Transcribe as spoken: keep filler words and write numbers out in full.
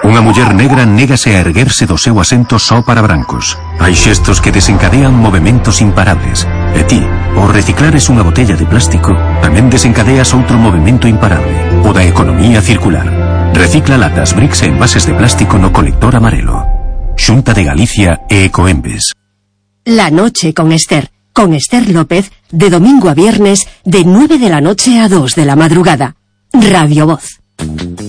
Unha muller negra négase a erguerse do seu asento só para brancos. Hai xestos que desencadean movementos imparables. E ti, ao reciclares unha botella de plástico, tamén desencadeas outro movemento imparable, o da economía circular. Recicla latas, bricks e envases de plástico no colector amarelo. Xunta de Galicia e Ecoembes. La noche con Esther. Con Esther López, de domingo a viernes, de nueve de la noche a dos de la madrugada. Radio Voz.